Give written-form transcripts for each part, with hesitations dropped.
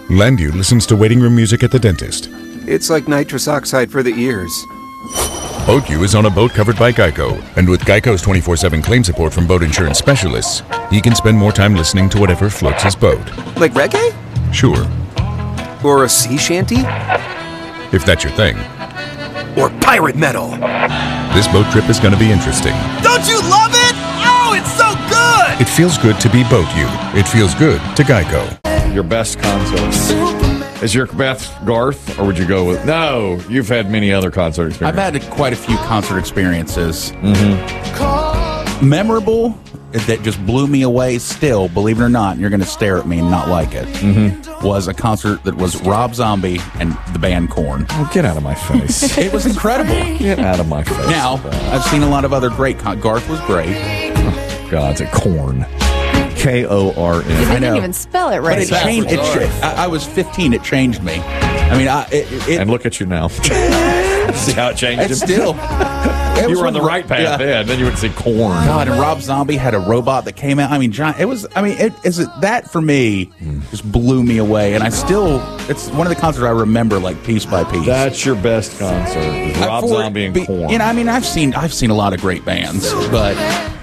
Landu listens to waiting room music at the dentist. It's like nitrous oxide for the ears. BoatU is on a boat covered by Geico, and with Geico's 24/7 claim support from boat insurance specialists, he can spend more time listening to whatever floats his boat. Like reggae? Sure, Or a sea shanty? if that's your thing. Or pirate metal? This boat trip is going to be interesting. Don't you love it? Oh, it's so good! It feels good to be BoatU. It feels good to Geico. Your best concert. Is your best Garth, or would you go with... No, you've had many other concert experiences. I've had quite a few concert experiences. Memorable, that just blew me away still, believe it or not, you're going to stare at me and not like it, was a concert that was Rob Zombie and the band Korn. Oh, get out of my face. It was incredible. Get out of my face. Now, I've seen a lot of other great... Garth was great. God, it's a Korn. K-O-R-N. You I didn't know. even spell it But right. it changed. I was 15. It changed me. I mean, And look at you now. See how it changed it's him? still... You were on the right path then you would say Korn. God, and Rob Zombie had a robot that came out. I mean, John, that for me just blew me away. And it's one of the concerts I remember like piece by piece. That's your best concert. Is Rob Zombie and Korn. You know, I mean, I've seen a lot of great bands, but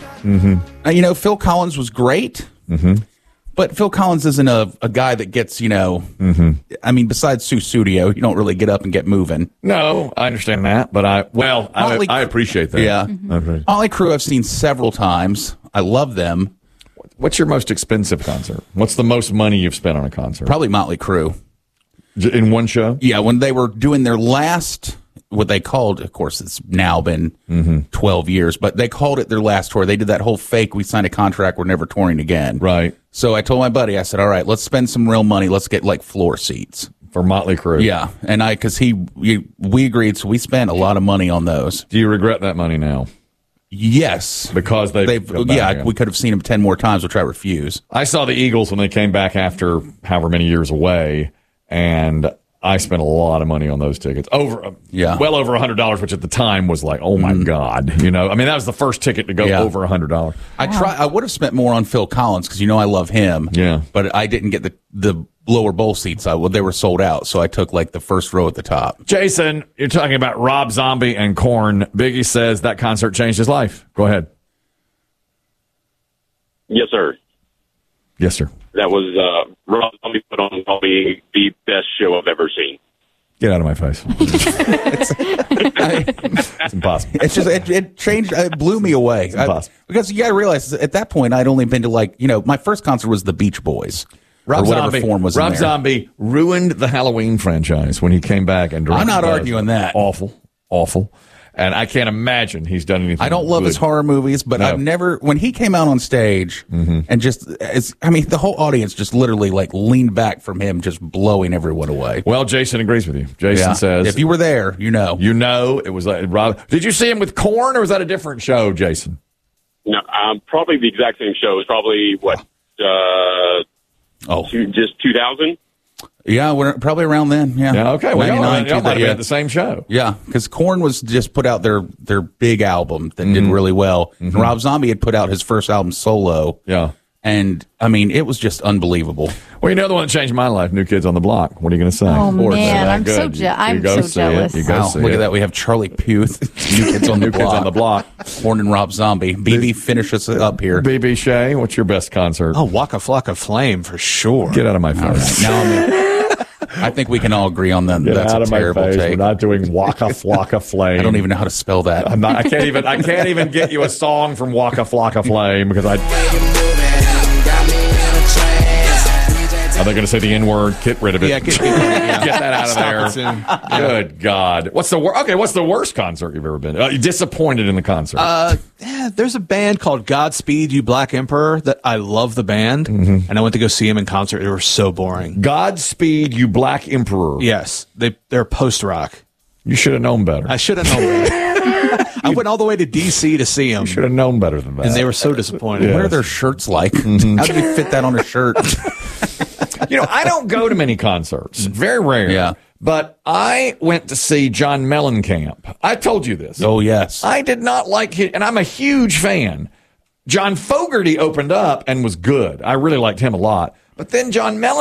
Phil Collins was great. But Phil Collins isn't a guy that gets, I mean, besides Sussudio, you don't really get up and get moving. No, I understand that, but I appreciate that. Yeah. Motley Crue I've seen several times. I love them. What's your most expensive concert? What's the most money you've spent on a concert? Probably Motley Crue. In one show? Yeah, when they were doing their last, what they called, of course, it's now been 12 years, but they called it their last tour. They did that whole fake, we signed a contract, we're never touring again. Right. So I told my buddy, I said, all right, let's spend some real money. Let's get like floor seats. For Motley Crue? Yeah. And we agreed, so we spent a lot of money on those. Do you regret that money now? Yes. Because we could have seen them 10 more times, which I refuse. I saw the Eagles when they came back after however many years away, and I spent a lot of money on those tickets. Well over $100, which at the time was like, oh my God. I mean, that was the first ticket to go over $100. I would have spent more on Phil Collins because I love him. Yeah. But I didn't get the lower bowl seats. They were sold out, so I took like the first row at the top. Jason, you're talking about Rob Zombie and Korn. Biggie says that concert changed his life. Go ahead. Yes, sir. Yes, sir. That was Rob Zombie put on probably the best show I've ever seen. Get out of my face. It's impossible. It's just it changed. It blew me away. It's impossible. Because you got to realize at that point I'd only been to my first concert was the Beach Boys. Rob or whatever Zombie, form was in Rob there. Zombie ruined the Halloween franchise when he came back and I'm not arguing that. Awful. And I can't imagine he's done anything. I don't love his horror movies, but I've never, when he came out on stage and the whole audience just literally like leaned back from him, just blowing everyone away. Well, Jason agrees with you. Jason says, if you were there, you know, it was like Rob. Did you see him with Korn, or was that a different show, Jason? No, probably the exact same show. It was probably just 2000. Yeah, we're probably around then. Yeah. Okay. Well, y'all might have been at the same same show. Yeah, because Korn was just put out their big album that did really well. And Rob Zombie had put out his first album solo. Yeah. And, I mean, it was just unbelievable. Well, the one that changed my life, New Kids on the Block. What are you going to say? Oh, man, I'm so You jealous. go Look at that. We have Charlie Puth, New Kids on the Block. Kids on the Block. Korn and Rob Zombie. BB, finish us up here. BB Shea, what's your best concert? Oh, Waka Flocka Flame for sure. Get out of my face. I think we can all agree on that. Get That's out a of my terrible face. take. We're not doing Waka Flocka Flame. I don't even know how to spell that. I can't even get you a song from Waka Flocka Flame because Are they going to say the N-word? Get rid of it. Yeah, get that out of there. Good God. What's the worst concert you've ever been to? Disappointed in the concert? There's a band called Godspeed You Black Emperor that I love the band, and I went to go see them in concert. They were so boring. Godspeed You Black Emperor. Yes, they're post-rock. You should have known better. I should have known better. I went all the way to D.C. to see them. You should have known better than that. And they were so disappointed. What are their shirts like? How do you fit that on a shirt? I don't go to many concerts. Very rare. Yeah. But I went to see John Mellencamp. I told you this. Oh, yes. I did not like him, and I'm a huge fan. John Fogerty opened up and was good. I really liked him a lot. But then John Mellencamp